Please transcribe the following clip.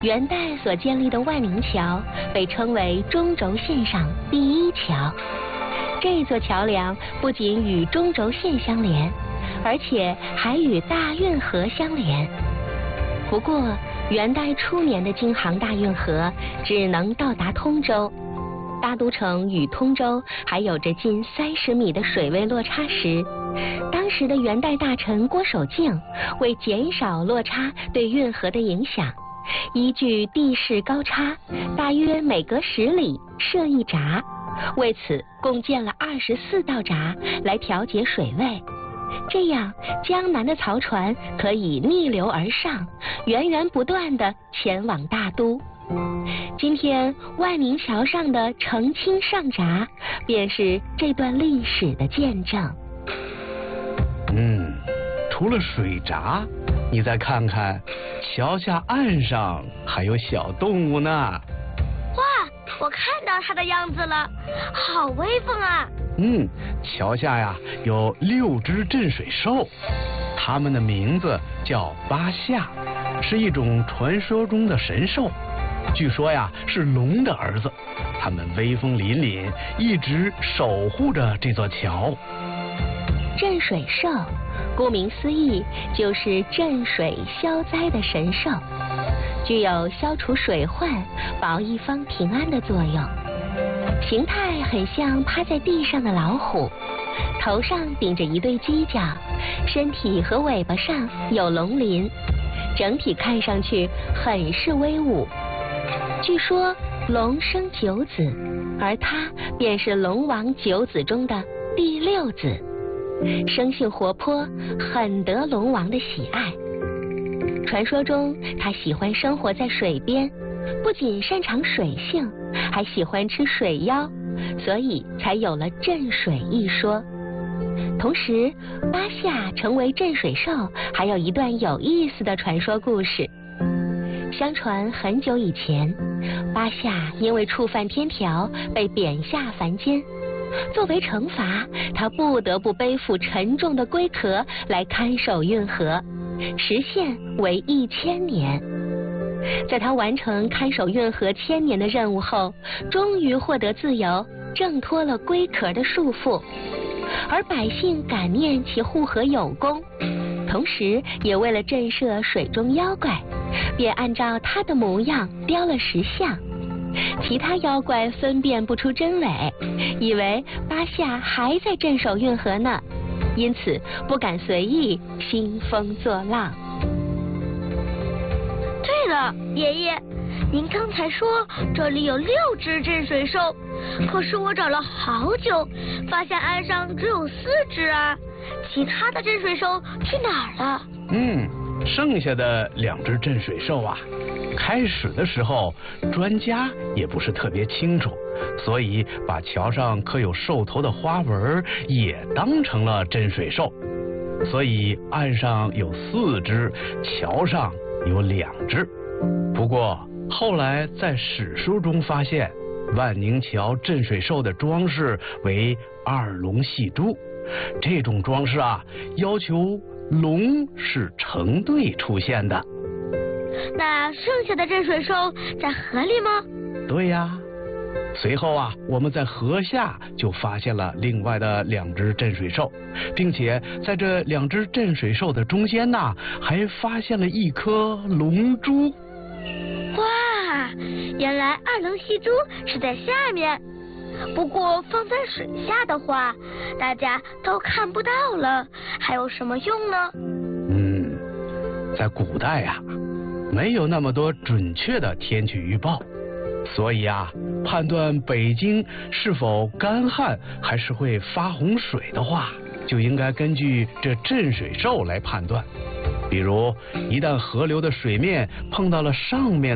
元代所建立的万宁桥被称为中轴线上第一桥。这座桥梁不仅与中轴线相连，而且还与大运河相连。不过，元代初年的京杭大运河只能到达通州，大都城与通州还有着近30米的水位落差时，当时的元代大臣郭守敬为减少落差对运河的影响，依据地势高差，大约每隔10里设一闸，为此共建了24道闸来调节水位。这样，江南的漕船可以逆流而上，源源不断地前往大都。今天万宁桥上的澄清上闸，便是这段历史的见证。 除了水闸，你再看看桥下岸上还有小动物呢。 哇，我看到它的样子了，好威风啊！ 桥下呀有6只镇水兽，它们的名字叫八夏，是一种传说中的神兽，据说呀是龙的儿子。它们威风凛凛，一直守护着这座桥。 镇水兽，顾名思义，就是镇水消灾的神兽，具有消除水患、保一方平安的作用。形态很像趴在地上的老虎，头上顶着一对犄角，身体和尾巴上有龙鳞，整体看上去很是威武。据说龙生9子，而它便是龙王9子中的第6子，生性活泼，很得龙王的喜爱。传说中，它喜欢生活在水边，不仅擅长水性，还喜欢吃水妖，所以才有了镇水一说。同时，八夏成为镇水兽还有一段有意思的传说故事。相传很久以前，八夏因为触犯天条被贬下凡间，作为惩罚，他不得不背负沉重的龟壳来看守运河，时限为1000年。在他完成看守运河1000年的任务后，终于获得自由，挣脱了龟壳的束缚。而百姓感念其护河有功，同时也为了震慑水中妖怪，便按照他的模样雕了石像。其他妖怪分辨不出真伪，以为八夏还在镇守运河呢，因此不敢随意兴风作浪。 对了，爷爷，您刚才说这里有6只镇水兽，可是我找了好久，发现岸上只有4只啊，其他的镇水兽去哪儿了？ 剩下的2只镇水兽啊，开始的时候专家也不是特别清楚，所以把桥上刻有兽头的花纹也当成了镇水兽，所以岸上有4只，桥上有2只。不过后来在史书中发现，万宁桥镇水兽的装饰为2龙戏珠，这种装饰啊，要求龙是成对出现的。 那剩下的镇水兽在河里吗？ 对呀。随后啊，我们在河下就发现了另外的2只镇水兽，并且在这2只镇水兽的中间呢，还发现了一颗龙珠。 哇，原来2龙戏珠是在下面，不过放在水下的话，大家都看不到了，还有什么用呢？ 在古代啊，没有那么多准确的天气预报，所以啊，判断北京是否干旱还是会发洪水的话，就应该根据这镇水兽来判断。比如，一旦河流的水面碰到了上面